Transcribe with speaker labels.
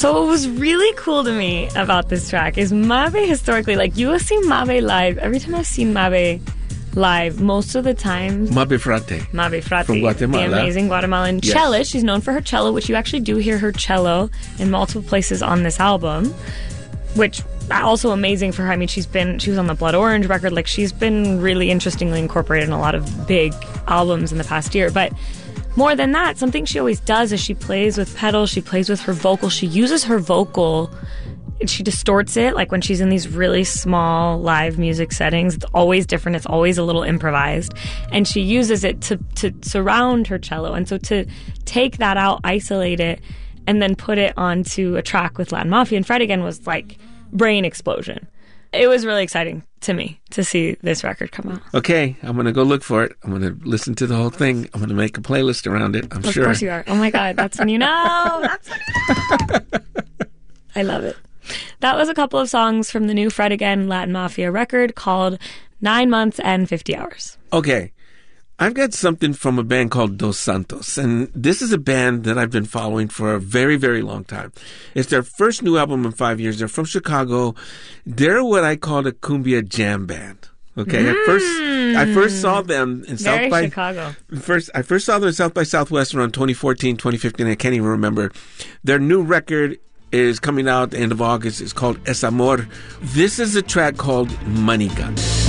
Speaker 1: So what was really cool to me about this track is Mabe historically, like you have seen Mabe live. Every time I've seen Mabe live, most of the time...
Speaker 2: Mabe Frate.
Speaker 1: From
Speaker 2: Guatemala.
Speaker 1: The amazing Guatemalan cellist. She's known for her cello, which you actually do hear her cello in multiple places on this album, which also amazing for her. I mean, she was on the Blood Orange record. Like, she's been really interestingly incorporated in a lot of big albums in the past year. But more than that, something she always does is she plays with pedals, she plays with her vocal. She uses her vocal... She distorts it, like when she's in these really small live music settings. It's always different. It's always a little improvised. And she uses it to surround her cello. And so to take that out, isolate it, and then put it onto a track with Latin Mafia and Fred Again was like brain explosion. It was really exciting to me to see this record come out.
Speaker 2: Okay, I'm going to go look for it. I'm going to listen to the whole thing. I'm going to make a playlist around it, I'm sure.
Speaker 1: Of course you are. Oh my God, that's when you know. That's when you know. I love it. That was a couple of songs from the new Fred Again Latin Mafia record called 9 Months and 50 Hours.
Speaker 2: Okay. I've got something from a band called Dos Santos, and this is a band that I've been following for a very, very long time. It's their first new album in 5 years. They're from Chicago. They're what I call a cumbia jam band. Okay, I first saw them in South by
Speaker 1: Chicago.
Speaker 2: I first saw them in South by Southwest around 2014, 2015. I can't even remember. Their new record is coming out at the end of August. It's called Es Amor. This is a track called Money Gun.